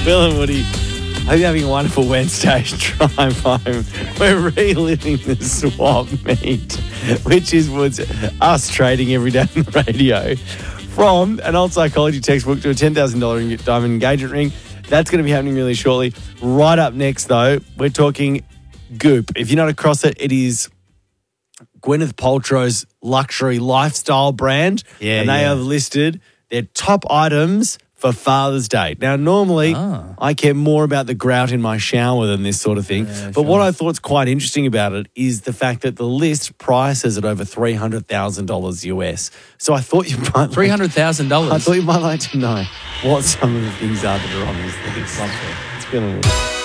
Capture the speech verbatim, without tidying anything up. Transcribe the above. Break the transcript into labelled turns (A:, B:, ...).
A: Bill and Woody. Hope you're having a wonderful Wednesday drive home. We're reliving the swap meet, which is what's us trading every day on the radio. From an old psychology textbook to a ten thousand dollars diamond engagement ring. That's going to be happening really shortly. Right up next, though, we're talking Goop. If you're not across it, it is Gwyneth Paltrow's luxury lifestyle brand.
B: Yeah,
A: and they
B: yeah.
A: have listed their top items for Father's Day. Now, normally,
B: Ah.
A: I care more about the grout in my shower than this sort of thing.
B: Yeah,
A: but
B: sure.
A: what I thought's quite interesting about it is the fact that the list prices at over three hundred thousand dollars U S. So I thought you might like,
B: three hundred thousand dollars.
A: I thought you might like to know what some of the things are that are on this list. It's been a